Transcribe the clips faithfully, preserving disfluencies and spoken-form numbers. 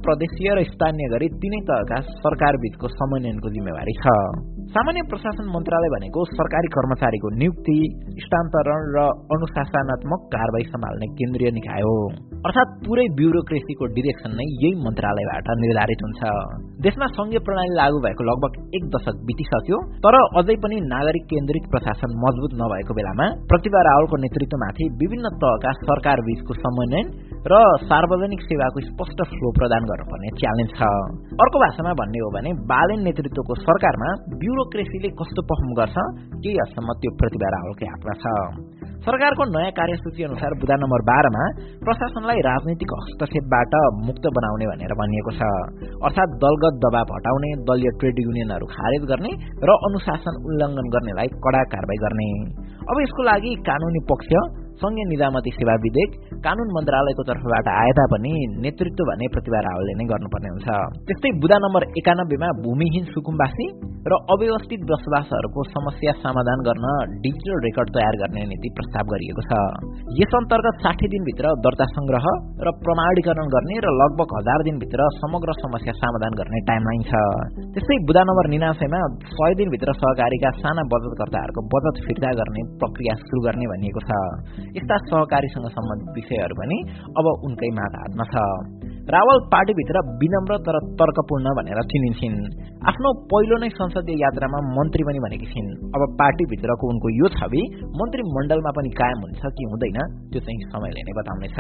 प्रदेशीय र स्थानीय गरी तीनै तहका सरकार बीचको समन्वयनको जिम्मेवारी छ। सामान्य प्रशासन मन्त्रालय भनेको सरकारी कर्मचारीको नियुक्ति, स्थानान्तरण र अनुशासनात्मक कारबाही सम्हाल्ने केन्द्रीय निकाय हो। अर्थात् पुरै ब्युरोक्रेसीको डिरेक्सन नै यही मन्त्रालयबाट निर्धारित हुन्छ। देशमा संघीय प्रणाली लागू भएको लगभग एक दशक बितिसक्यो, तर अझै पनि नागरिक केन्द्रित प्रशासन मजबुत नभएको बेलामा प्रतिभा रावलको नेतृत्वमाथि विभिन्न तहका सरकार बीचको समन्वय र सार्वजनिक सेवाको स्पष्ट फ्लो प्रदान गर्नुपर्ने च्यालेन्ज छ। अर्को भाषामा भन्ने हो भने बालेन नेतृत्वको सरकारमा ब्युरोक्रेसीले कस्तो पर्फर्म गर्छ केही हदसम्म त्यो प्रतिभा रावलकै हातमा छ। सरकारको नयाँ कार्यसूची अनुसार बुँदा नम्बर बाह्रमा प्रशासनलाई राजनीतिक हस्तक्षेपबाट मुक्त बनाउने भनेर भनिएको छ। अर्थात् दलगत दबाव हटाउने, दलीय ट्रेड युनियनहरू खारेज गर्ने र अनुशासन उल्लङ्घन गर्नेलाई कडा कारबाही गर्ने। अब यसको लागि कानूनी पक्ष, संघीय निजामती सेवा विधेयक, कानून मन्त्रालयको तर्फबाट आए तापनि नेतृत्व भने प्रतिभा रावलले नै गर्नुपर्ने हुन्छ। त्यस्तै बुँदा नम्बर एकानब्बेमा भूमिहीन सुकुम्बासी र अव्यवस्थित बसोबासहरूको समस्या समाधान गर्न डिजिटल रेकर्ड तयार गर्ने नीति प्रस्ताव गरिएको छ। यस अन्तर्गत साठी दिनभित्र दर्ता संग्रह र प्रमाणीकरण गर्ने र लगभग हजार दिनभित्र समग्र समस्या समाधान गर्ने टाइमलाइन छ। त्यस्तै बुँदा नम्बर निनासयमा सय दिनभित्र सहकारीका साना बचतकर्ताहरूको बचत फिर्ता गर्ने प्रक्रिया सुरु गर्ने भनिएको छ। यस्ता सहकारीसँग सम्बन्धित विषयहरू पनि अब उनकै माग हातमा छ। रावल पार्टीभित्र विनम्र तर तर्कपूर्ण भनेर चिनिन्छन्। आफ्नो पहिलो नै संसदीय यात्रामा मन्त्री पनि बनेकी छिन्। अब पार्टीभित्रको उनको यो छवि मन्त्रीमण्डलमा पनि कायम हुन्छ कि हुँदैन त्यो चाहिँ समयले नै बताउनेछ।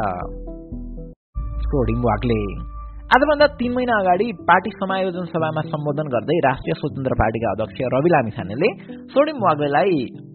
सोडिङ वाग्ले आजभन्दा तीन महिना अगाडि पार्टी समायोजन सभामा सम्बोधन गर्दै राष्ट्रिय स्वतन्त्र पार्टीका अध्यक्ष रवि लामिछानेले सोडिङ वाग्लेलाई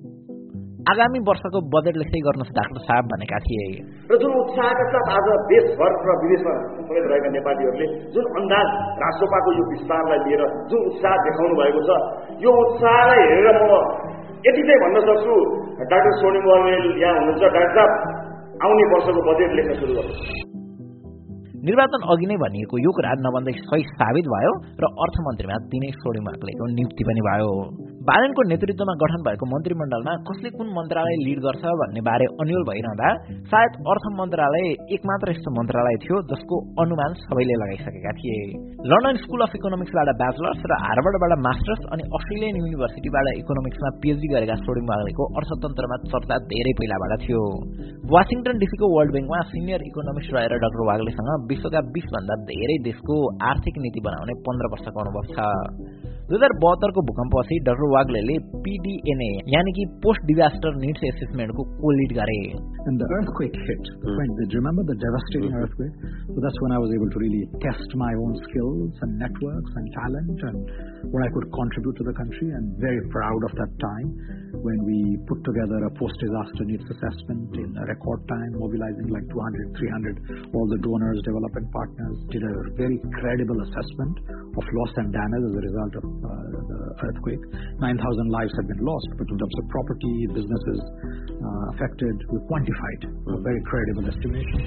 आगामी वर्षको बजेट लेख्दै गर्नुहोस् डाक्टर साहब भनेका थिए। र जुन उत्साहका साथ आज देशभर र विदेशमा समेत रहेका नेपालीहरूले जुन अन्दाज राष्ट्रपाको यो विस्तारलाई लिएर जुन उत्साह देखाउनु भएको छ, यो उत्साहलाई हेरेर म यति चाहिँ भन्न सक्छु, डाक्टर सोडिङ वाग्ले यहाँ हुनुहुन्छ, डाक्टर साहब आउने वर्षको बजेट लेख्न सुरु गर्नुहोस्। निर्वाचन अघि नै भनिएको यो कुरा नभन्दै सही साबित भयो र अर्थमन्त्रीमा तिनै सोडिङ वाग्लेको नियुक्ति पनि भयो। बालेनको नेतृत्वमा गठन भएको मन्त्रीमण्डलमा कसले कुन मन्त्रालय लिड गर्छ भन्ने बारे अन्यल भइरहँदा सायद अर्थ मन्त्रालय एकमात्र यस्तो मन्त्रालय थियो जसको अनुमान सबैले लगाइसकेका थिए। लन्डन स्कुल अफ इकोनोमिक्सबाट ब्याचलर्स र हार्वर्डबाट मास्टर्स अनि अस्ट्रेलियन युनिभर्सिटीबाट इकोनोमिक्समा पीएचडी गरेका सोडिङ वाग्लेको अर्थतन्त्रमा चर्चा धेरै पहिलाबाट थियो। वाशिङटन डीसीको वर्ल्ड ब्याङ्कमा सिनियर इकोनोमिस्ट रहेर डाक्टर वाग्लेसँग विश्वका बीस भन्दा धेरै देशको आर्थिक नीति बनाउने पन्ध्र वर्षको अनुभव छ। दुई हजार बहत्तरको भूकम्पपछि डाक्टर वाग्लेले पीडीएनए यानी कि पोस्ट डिजास्टर नीड्स एसेसमेन्टको को-लिड गरे। And the earthquake hit. When did you remember the devastating earthquake? So that's when I was able to really test my own skills and networks and talent and what I could contribute to the country. And very proud of that time when we put together a post-disaster needs assessment in a record time, mobilizing like two hundred, three hundred, all the donors, development partners, did a very credible assessment of loss and damage as a result of uh, the earthquake. nine thousand lives have been lost, but in terms of property, businesses uh, affected, we quantified a very credible estimation.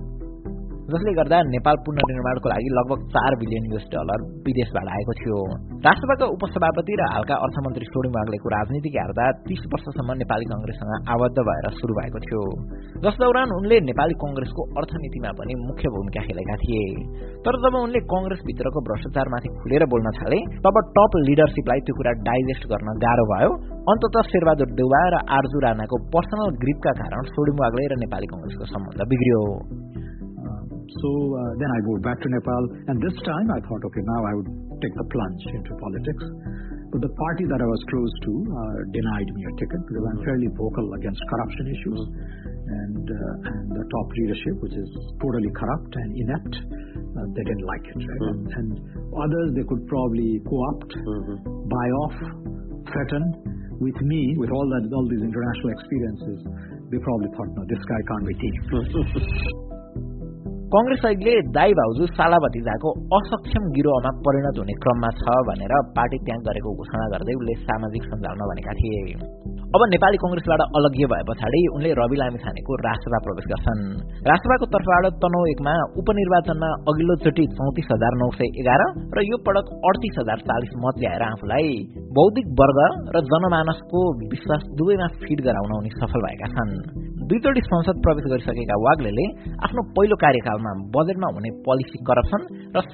जसले गर्दा नेपाल पुनर्निर्माणको लागि लगभग चार billion US dollar विदेशबाट आएको थियो। राष्ट्रसभाका उपसभापति र हालका अर्थमन्त्री सोडिङ वाग्लेको राजनीतिक हेर्दा तीस वर्षसम्म नेपाली कांग्रेससँग आबद्ध भएर सुरु भएको थियो, जस दौरान उनले नेपाली कांग्रेसको अर्थनीतिमा पनि मुख्य भूमिका खेलेका थिए। तर जब उनले कांग्रेसभित्रको भ्रष्टाचारमाथि खुलेर बोल्न थाले तब टप लिडरशिपलाई त्यो कुरा डाइजेस्ट गर्न गाह्रो भयो। अन्ततः शेरबहादुर देउवा र आरजु राणाको पर्सनल ग्रिपका कारण सोडिङ वाग्ले र नेपाली कांग्रेसको सम्बन्ध बिग्रियो। So uh, then I moved back to Nepal, and this time I thought, okay, now I would take the plunge into politics. But the party that I was close to uh, denied me a ticket because I'm fairly vocal against corruption issues, and uh, and the top leadership, which is totally corrupt and inept, uh, they didn't like it. Right? Mm-hmm. And others they could probably co-opt, mm-hmm. buy off, threaten. With me, with all that, all these international experiences, they probably thought, no, this guy can't be taken. Congress अहिले दाई भाउजू साला भतिजाको असक्षम गिरोहमा परिणत हुने क्रममा छ भनेर पार्टी त्याग गरेको घोषणा गर्दै उनले सामाजिक सञ्जालमा भनेका थिए। अब नेपाली कांग्रेसबाट अलग्गिए भए पछाडि उनले रवि लामिछानेको राष्ट्रसभा प्रवेश गर्छन्। राष्ट्रसभाको तर्फबाट तनहु एकमा उपनिर्वाचनमा अघिल्लो चोटि चौतिस हजार नौ सय एघार र यो पटक अडतिस हजार चालिस मत ल्याएर आफूलाई बौद्धिक वर्ग र जनमानसको विश्वास दुवैमा फिट गराउन उनी सफल भएका छन्। दुईचोटि संसद प्रवेश गरिसकेका वाग्लेले आफ्नो पहिलो कार्यकालमा बजेटमा हुने पोलिसी करप्सन र